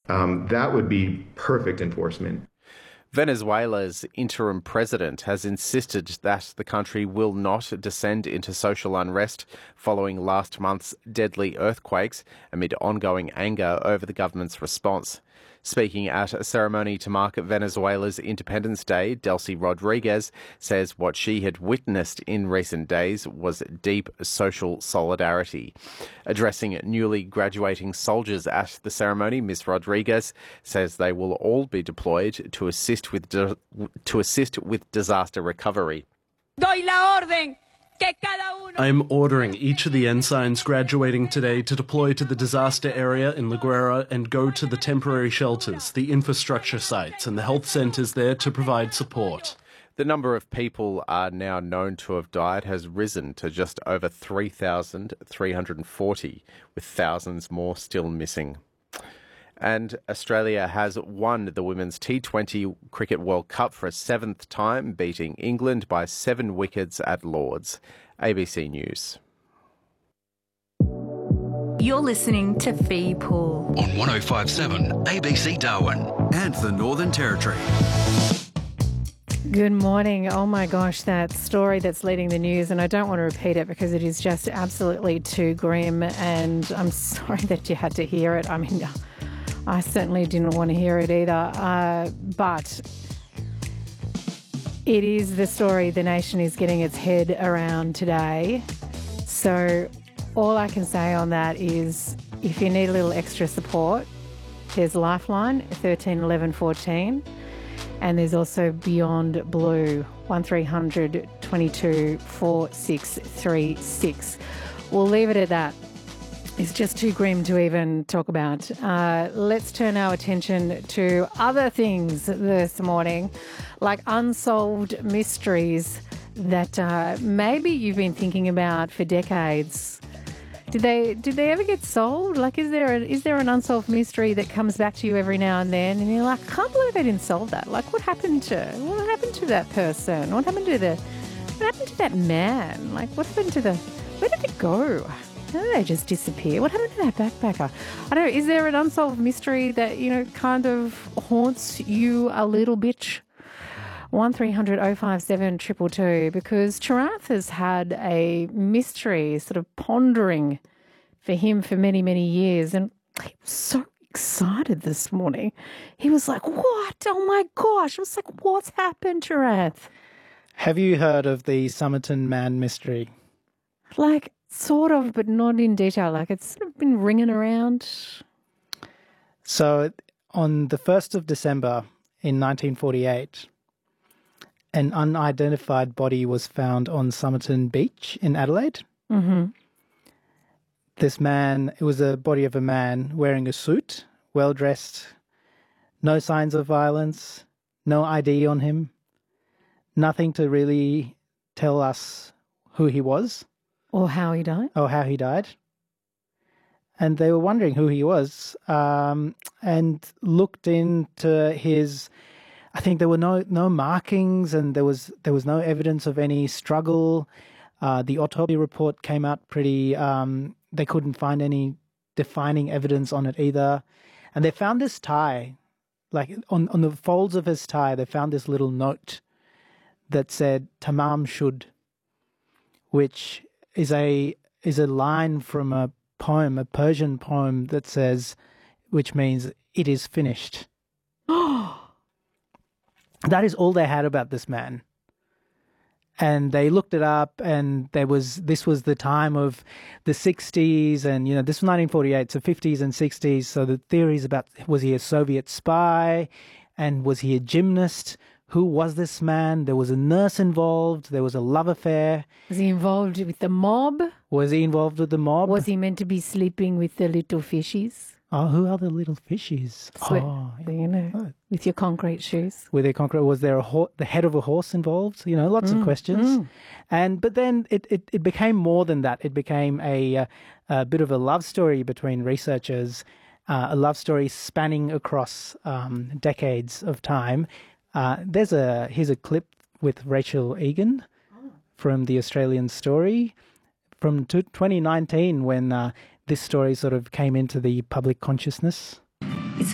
That would be perfect enforcement. Venezuela's interim president has insisted that the country will not descend into social unrest following last month's deadly earthquakes amid ongoing anger over the government's response. Speaking at a ceremony to mark Venezuela's Independence Day, Delcy Rodriguez says what she had witnessed in recent days was deep social solidarity. Addressing newly graduating soldiers at the ceremony, Ms. Rodriguez says they will all be deployed to assist with disaster recovery. Doy la orden. I am ordering each of the ensigns graduating today to deploy to the disaster area in La Guera and go to the temporary shelters, the infrastructure sites and the health centres there to provide support. The number of people now known to have died has risen to just over 3,340, with thousands more still missing. And Australia has won the Women's T20 Cricket World Cup for a seventh time, beating England by 7 wickets at Lord's. ABC News. You're listening to Fee Pool on 105.7 ABC Darwin and the Northern Territory. Good morning. Oh my gosh, that story that's leading the news, and I don't want to repeat it because it is just absolutely too grim, and I'm sorry that you had to hear it. I mean, I certainly didn't want to hear it either, but it is the story the nation is getting its head around today. So all I can say on that is if you need a little extra support, there's Lifeline 13 11 14, and there's also Beyond Blue 1300 22 4636. We'll leave it at that. It's just too grim to even talk about. Let's turn our attention to other things this morning, like unsolved mysteries that maybe you've been thinking about for decades. Did they ever get solved? Like, is there an unsolved mystery that comes back to you every now and then, and you're like, I can't believe they didn't solve that. Like, what happened to that person? What happened to that man? Like, where did it go? How did they just disappear? What happened to that backpacker? I don't know. Is there an unsolved mystery that, kind of haunts you a little bit? 1300 057 222, because Charath has had a mystery sort of pondering for him for many, many years, and he was so excited this morning. He was like, what? Oh my gosh. I was like, what's happened, Charath? Have you heard of the Somerton Man mystery? Like, sort of, but not in detail. Like, it's sort of been ringing around. So on the 1st of December in 1948, an unidentified body was found on Somerton Beach in Adelaide. Mm-hmm. This man, it was a body of a man wearing a suit, well-dressed, no signs of violence, no ID on him, nothing to really tell us who he was. Or how he died. And they were wondering who he was, and looked into his... I think there were no markings, and there was no evidence of any struggle. The autopsy report came out pretty... they couldn't find any defining evidence on it either. And they found this tie. Like, on the folds of his tie, they found this little note that said, Tamam Shud, which is a line from a poem, a Persian poem that says, which means it is finished. That is all they had about this man. And they looked it up, and this was the time of the 60s, and this was 1948, so 50s and 60s. So the theories about, was he a Soviet spy, and was he a gymnast? Who was this man? There was a nurse involved. There was a love affair. Was he involved with the mob? Was he involved with the mob? Was he meant to be sleeping with the little fishies? Oh, who are the little fishies? With your concrete shoes. With their concrete, was there the head of a horse involved? Lots of questions. But then it became more than that. It became a bit of a love story between researchers, a love story spanning across decades of time. Here's a clip with Rachel Egan from the Australian Story from 2019 when this story sort of came into the public consciousness.